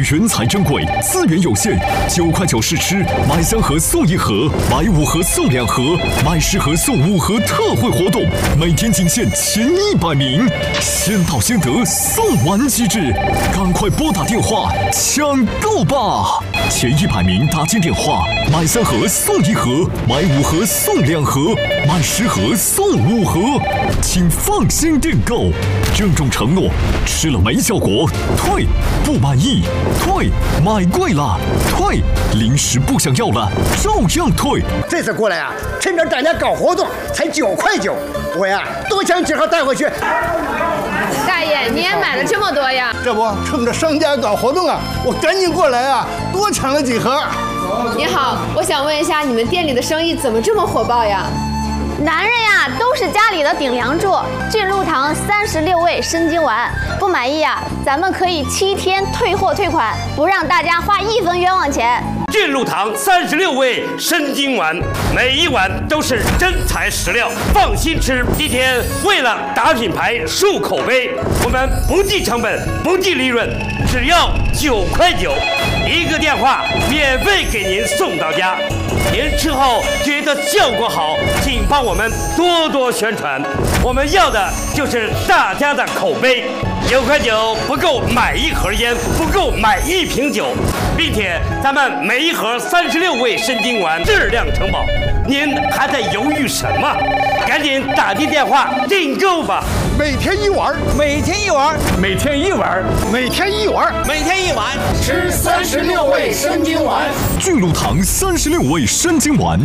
原材珍贵，资源有限，9块9试吃，买3盒送1盒，买5盒送2盒，买10盒送5盒特惠活动，每天仅限前100名，先到先得，送完即止，赶快拨打电话抢购吧！前100名打进电话，买3盒送1盒，买5盒送2盒，买10盒送5盒，请放心订购。郑重承诺，吃了没效果退，不满意退，买贵了退，零食不想要了照样退。 这次过来啊，趁着涨价搞活动，才9块9，我呀多抢几盒带回去。 大爷，你也买了这么多呀？ 这不，趁着商家搞活动啊，我赶紧过来啊，多抢了几盒。 你好，我想问一下，你们店里的生意怎么这么火爆呀？ 男人呀，都是家里的顶梁柱。俊鹿堂36味生津丸，不满意啊，咱们可以7天退货退款，不让大家花1分冤枉钱。 俊鹿堂36味生津丸，每一碗都是真材实料，放心吃。今天为了打品牌、树口碑，我们不计成本、不计利润，只要9块9，一个电话免费给您送到家。您吃后觉得效果好，请帮我们多多宣传。我们要的就是大家的口碑。9块9不够买1盒烟，不够买1瓶酒，并且咱们每1盒36味生津丸质量承保。您还在犹豫什么？赶紧打进电话订购吧！ 每天1碗， 每天1碗， 每天1碗， 每天1碗， 每天1碗， 吃36味生津丸。 俊鹿堂36味生津丸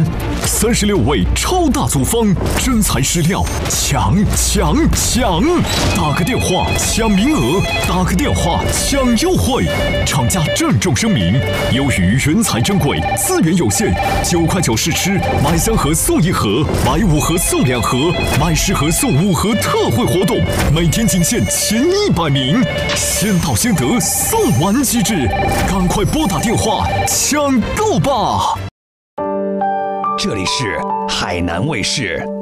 ，36味超大组方，真材实料，抢！打个电话抢名额，打个电话抢优惠。厂家郑重声明，由于原材珍贵，资源有限，9块9试吃，买3盒送1盒，买5盒送2盒，买10盒送5盒特惠活动，每天仅限前100名，先到先得，送完即止，赶快拨打电话抢购吧！ 这里是海南卫视。